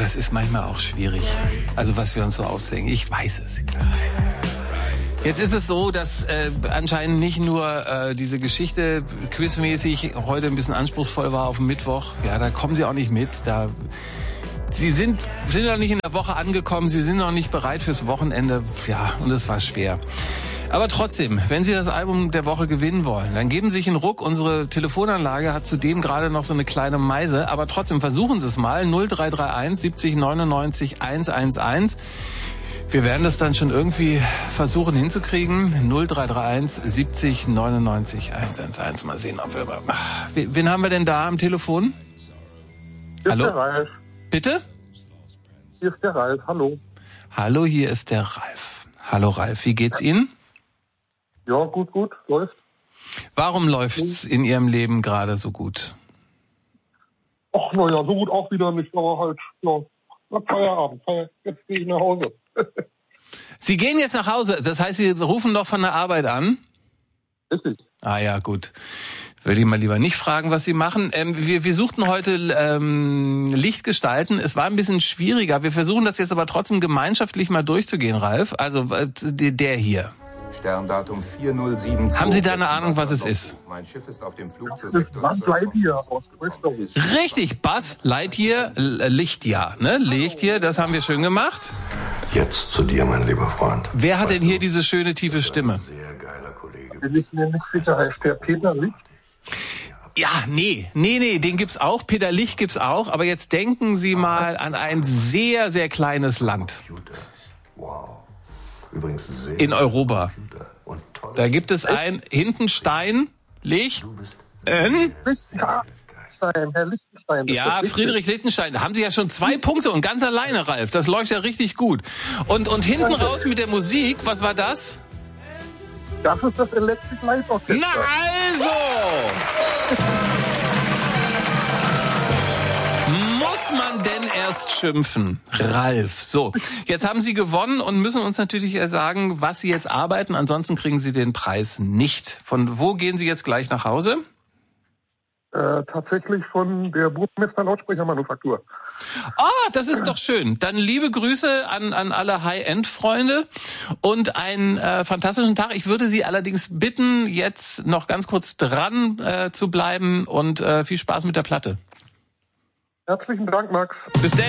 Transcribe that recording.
das ist manchmal auch schwierig. Also was wir uns so ausdenken. Ich weiß es. Jetzt ist es so, dass anscheinend nicht nur diese Geschichte quizmäßig heute ein bisschen anspruchsvoll war auf dem Mittwoch. Ja, da kommen Sie auch nicht mit. Sie sind noch nicht in der Woche angekommen. Sie sind noch nicht bereit fürs Wochenende. Ja, und es war schwer. Aber trotzdem, wenn Sie das Album der Woche gewinnen wollen, dann geben Sie sich einen Ruck. Unsere Telefonanlage hat zudem gerade noch so eine kleine Meise. Aber trotzdem versuchen Sie es mal. 0331 70 99 111. Wir werden das dann schon irgendwie versuchen hinzukriegen. 0331 70 99 111. Mal sehen, ob wir... Wen haben wir denn da am Telefon? Hallo? Hier ist der Ralf. Bitte? Hier ist der Ralf, hallo. Hallo, hier ist der Ralf. Hallo Ralf, wie geht's Ihnen? Ja, gut, läuft. Warum läuft's in Ihrem Leben gerade so gut? Ach, naja, so gut auch wieder nicht, aber halt, ja, Feierabend. Jetzt gehe ich nach Hause. Sie gehen jetzt nach Hause, das heißt, Sie rufen doch von der Arbeit an? Richtig. Ah ja, gut. Würde ich mal lieber nicht fragen, was Sie machen. Wir suchten heute Lichtgestalten. Es war ein bisschen schwieriger. Wir versuchen das jetzt aber trotzdem gemeinschaftlich mal durchzugehen, Ralf. Also der hier. Sterndatum 4072. Haben Sie da eine Ahnung, was es ist? Mein Schiff ist auf dem Flug Das zur ist Sektor Buzz 12. Lightyear aus Toy Story. Richtig, Buzz Lightyear, Lichtjahr, ne? Lichtjahr, das haben wir schön gemacht. Jetzt zu dir, mein lieber Freund. Wer hat denn hier diese schöne, tiefe Stimme? Sehr geiler Kollege. Bin ich mir nicht sicher, heißt der Peter Licht? Ja, nee, den gibt's auch, Peter Licht gibt's auch, aber jetzt denken Sie mal an ein sehr, sehr kleines Land Wow. Übrigens sehr in Europa. und toll. Da gibt es ein Hintenstein, Licht, Herr Lichtenstein. ja, Friedrich Lichtenstein. Da haben Sie ja schon 2 Punkte und ganz alleine, Ralf. Das läuft ja richtig gut. Und hinten raus mit der Musik, was war das? Das ist das Electric Light Orchestra. Na also! Muss man denn erst schimpfen? Ralf. So, jetzt haben Sie gewonnen und müssen uns natürlich sagen, was Sie jetzt arbeiten. Ansonsten kriegen Sie den Preis nicht. Von wo gehen Sie jetzt gleich nach Hause? Tatsächlich von der Burmester Lautsprechermanufaktur. Ah, das ist doch schön. Dann liebe Grüße an alle High-End-Freunde und einen fantastischen Tag. Ich würde Sie allerdings bitten, jetzt noch ganz kurz dran zu bleiben und viel Spaß mit der Platte. Herzlichen Dank, Max. Bis dann.